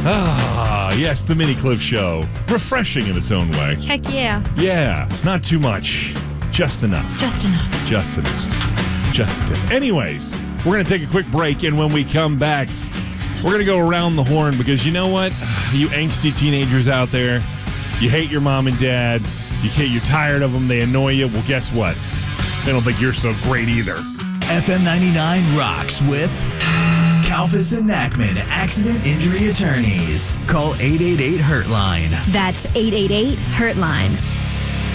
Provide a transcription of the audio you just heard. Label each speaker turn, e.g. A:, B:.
A: Ah, yes, the Mini Cliff Show. Refreshing in its own way.
B: Heck yeah.
A: Yeah, not too much. Just enough.
B: Just enough.
A: Just enough. Just a tip. Anyways, we're going to take a quick break, and when we come back, we're going to go around the horn because you know what? You angsty teenagers out there, you hate your mom and dad, you're tired of them, they annoy you. Well, guess what? They don't think you're so great either.
C: FM 99 rocks with Kalfas and Nackman Accident Injury Attorneys. Call 888-HURT-LINE.
D: That's 888-HURT-LINE.